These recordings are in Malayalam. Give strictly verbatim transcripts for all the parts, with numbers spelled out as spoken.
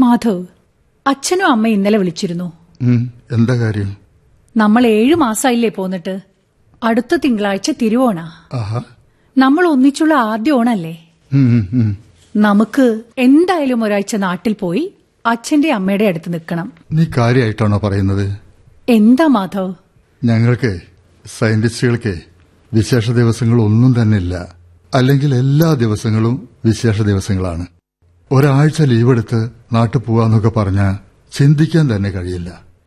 മാധവ്, അച്ഛനും അമ്മ ഇന്നലെ വിളിച്ചിരുന്നു. എന്താ കാര്യം? നമ്മൾ ഏഴു മാസമായില്ലേ പോന്നിട്ട്. അടുത്ത തിങ്കളാഴ്ച തിരുവോണ. നമ്മൾ ഒന്നിച്ചുള്ള ആദ്യ ഓണല്ലേ. നമുക്ക് എന്തായാലും ഒരാഴ്ച നാട്ടിൽ പോയി അച്ഛന്റെ അമ്മയുടെ അടുത്ത് നിൽക്കണം. നീ കാര്യമായിട്ടാണോ പറയുന്നത്? എന്താ മാധവ്? ഞങ്ങൾക്ക് സയന്റിസ്റ്റുകൾക്ക് വിശേഷ ദിവസങ്ങൾ ഒന്നും തന്നെ ഇല്ല. അല്ലെങ്കിൽ എല്ലാ ദിവസങ്ങളും വിശേഷ ദിവസങ്ങളാണ്. ഒരാഴ്ച ലീവ് എടുത്ത് നാട്ടിൽ പോവാന്നൊക്കെ പറഞ്ഞാൽ ചിന്തിക്കാൻ തന്നെ കഴിയില്ല.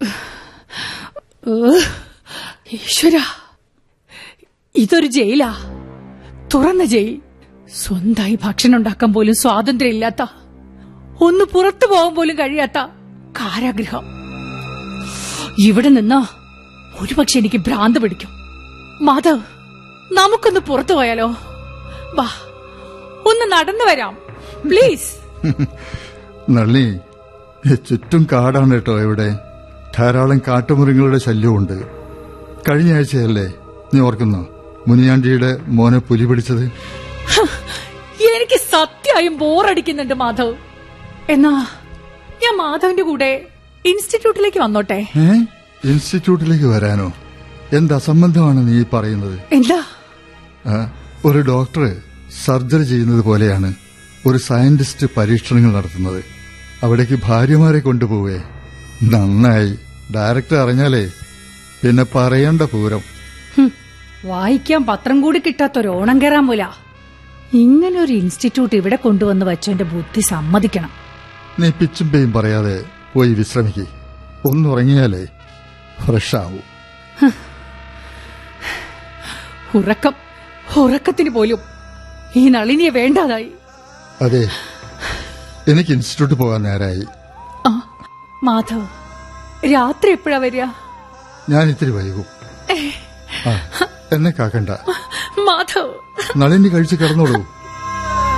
ഈശ്വര, ഇതൊരു ജയിലാ. തുറന്ന ജയിൽ. സ്വന്തമായി ഭക്ഷണം ഉണ്ടാക്കാൻ പോലും സ്വാതന്ത്ര്യമില്ലാത്ത, ഒന്ന് പുറത്തു പോകാൻ പോലും കഴിയാത്ത കാരാഗൃഹം. ഇവിടെ നിന്നാ ഒരുപക്ഷെ എനിക്ക് ഭ്രാന്ത് പിടിക്കും. മാധവ്, നമുക്കൊന്ന് പുറത്തു പോയാലോ? വാ, ഒന്ന് നടന്നു വരാം പ്ലീസ്. നളിനി, ചുറ്റും കാടാണ് കേട്ടോ. ഇവിടെ ധാരാളം കാട്ടുമൃഗങ്ങളുടെ ശല്യമുണ്ട്. കഴിഞ്ഞ ആഴ്ചയല്ലേ, നീ ഓർക്കുന്നോ, മുനിയാണ്ടിയുടെ മോനെ പുലി പിടിച്ചത്? എനിക്ക് സത്യമായും ബോറടിക്കുന്നുണ്ട് മാധവ്. എന്നാ ഞാൻ മാധവിന്റെ കൂടെ ഇൻസ്റ്റിറ്റ്യൂട്ടിലേക്ക് വന്നോട്ടെ? ഇൻസ്റ്റിറ്റ്യൂട്ടിലേക്ക് വരാനോ? എന്താ സംബന്ധമാണ് നീ പറയുന്നത്? എന്താ? ഒരു ഡോക്ടർ സർജറി ചെയ്യുന്നത് പോലെയാണ് ഒരു സയന്റിസ്റ്റ് പരീക്ഷണങ്ങൾ നടത്തുന്നത്. അവിടേക്ക് ഭാര്യമാരെ കൊണ്ടുപോവേ. നന്നായി. ഡയറക്ടർ അറിഞ്ഞാലേ പിന്നെ പറയേണ്ട പൂരം. വായിക്കാൻ പത്രം കൂടി കിട്ടാത്തൊരു ഓണം കയറാൻ പോല. ഇങ്ങനെ ഒരു ഇൻസ്റ്റിറ്റ്യൂട്ട് ഇവിടെ കൊണ്ടുവന്ന് വെച്ചെന്റെ ബുദ്ധി സമ്മതിക്കണം. നീ പിച്ചും പേയും പറയാതെ പോയി വിശ്രമിക്കേ. ഒന്നുറങ്ങിയാലേ ഫ്രഷ് ആവൂ. ഉറക്കം ഉറക്കത്തിന് പോലും ഈ നളിനിയെ വേണ്ടാതായി. അതെ, എനിക്ക് ഇൻസ്റ്റിറ്റ്യൂട്ട് പോകാൻ നേരായി. മാധവ്, രാത്രി എപ്പോഴാ വരിക? ഞാൻ ഇത്തിരി വൈകും. എന്നെ കാക്കണ്ട. മാധവ്, നളിനി കഴിച്ച് കിടന്നോളൂ.